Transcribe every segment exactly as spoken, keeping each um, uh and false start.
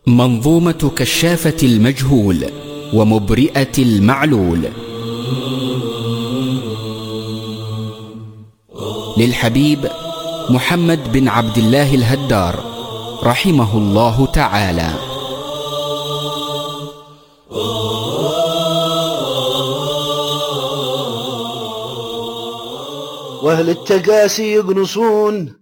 منظومة كشافة المجهول ومبرئة المعلول للحبيب محمد بن عبد الله الهدار رحمه الله تعالى. واهل التقاسي يقنصون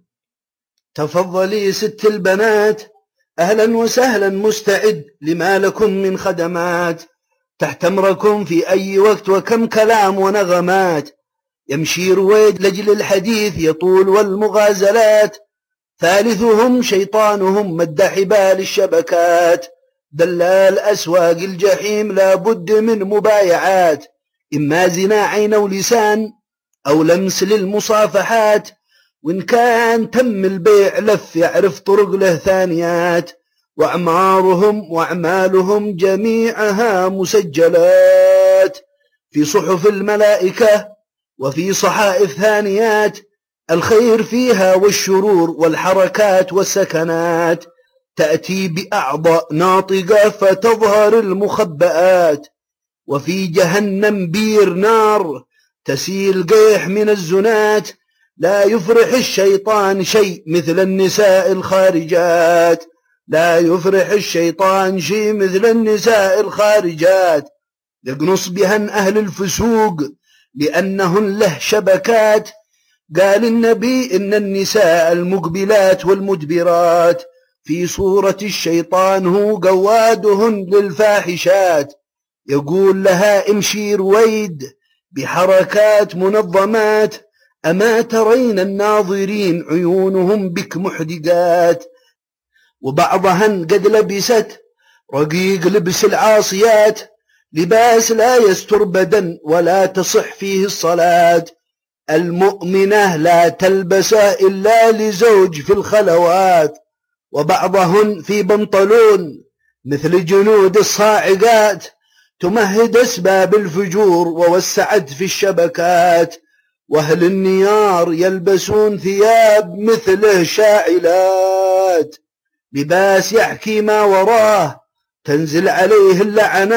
تفضلي ست البنات، أهلا وسهلا مستعد لما لكم من خدمات، تحت أمركم في أي وقت وكم كلام ونغمات، يمشي رويد لجل الحديث يطول والمغازلات، ثالثهم شيطانهم مد حبال الشبكات، دلال أسواق الجحيم لا بد من مبايعات، إما زنا عين ولسان أو لمس للمصافحات، وإن كان تم البيع لف يعرف طرق له ثانيات، وأعمارهم وأعمالهم جميعها مسجلات في صحف الملائكة وفي صحائف ثانيات، الخير فيها والشرور والحركات والسكنات، تأتي بأعضاء ناطقة فتظهر المخبآت، وفي جهنم بير نار تسيل قيح من الزنات، لا يفرح الشيطان شيء مثل النساء الخارجات، لا يفرح الشيطان شيء مثل النساء الخارجات، يقنص بهن أهل الفسوق لأنهن له شبكات، قال النبي إن النساء المقبلات والمدبرات في صورة الشيطان هو قوادهن للفاحشات، يقول لها امشي رويد بحركات منظمات، أما ترين الناظرين عيونهم بك محدقات، وبعضهن قد لبست رقيق لبس العاصيات، لباس لا يستر بدن ولا تصح فيه الصلاة، المؤمنة لا تلبسه إلا لزوج في الخلوات، وبعضهن في بنطلون مثل جنود الصاعقات، تمهد أسباب الفجور ووسعت في الشبكات، وأهل النيار يلبسون ثياب مثله شاعلات، لباس يحكي ما وراه تنزل عليه اللعنات.